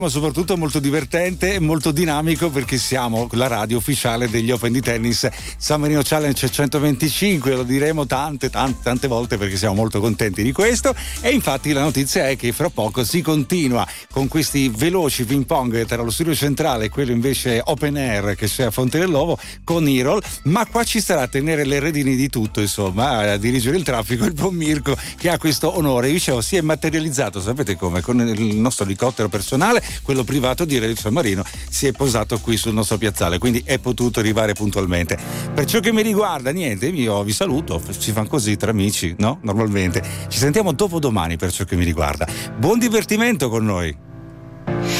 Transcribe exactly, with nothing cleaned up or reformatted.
ma soprattutto molto divertente e molto dinamico, perché siamo la radio ufficiale degli Open di Tennis San Marino Challenge centoventicinque. Lo diremo tante tante tante volte perché siamo molto contenti di questo. E infatti la notizia è che fra poco si continua con questi veloci ping pong tra lo studio centrale e quello invece open air che c'è a Fonte dell'Ovo con Irol, ma qua ci sarà a tenere le redini di tutto, insomma, a dirigere il traffico il buon Mirko, che ha questo onore. Io dicevo, si è materializzato, sapete come, con il nostro elicottero personale, quello privato di Radio San Marino, si è posato qui sul nostro piazzale, quindi è potuto arrivare puntualmente. Per ciò che mi riguarda, niente, io vi saluto, si fanno così tra amici, no? Normalmente. Ci sentiamo dopodomani per ciò che mi riguarda. Buon divertimento con noi.